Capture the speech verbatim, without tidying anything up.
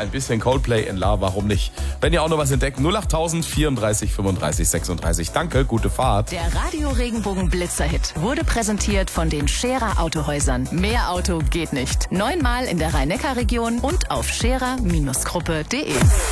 ein bisschen Coldplay in La, warum nicht? Wenn ihr auch noch was entdeckt, null acht tausend vierunddreißig fünfunddreißig sechsunddreißig. Danke, gute Fahrt. Der Radio Regenbogen Blitzer-Hit wurde präsentiert von den Scherer Autohäusern. Mehr Auto geht nicht. Neunmal in der Rhein-Neckar-Region und auf scherer Gruppe punkt de.